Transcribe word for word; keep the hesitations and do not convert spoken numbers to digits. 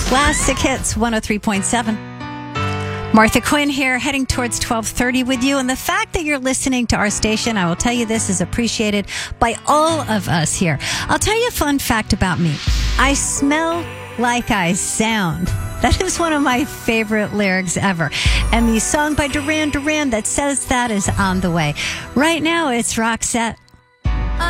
Classic Hits one oh three point seven. Martha Quinn here, heading towards twelve thirty with you. And the fact that you're listening to our station, I will tell you this, is appreciated by all of us here. I'll tell you a fun fact about me. I smell like I sound. That is one of my favorite lyrics ever. And the song by Duran Duran that says that is on the way. Right now, it's Roxette.